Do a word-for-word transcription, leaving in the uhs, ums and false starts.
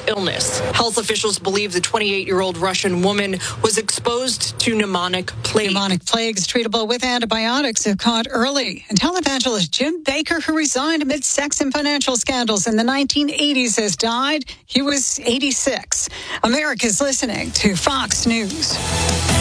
illness. Health officials believe the twenty-eight-year-old Russian woman was exposed to pneumonic plague. Pneumonic plague is treatable with antibiotics if caught early. And televangelist Jim Baker, who resigned amid sex and financial scandals in the nineteen eighties, has died. He was eighty-six. America's listening to Fox News.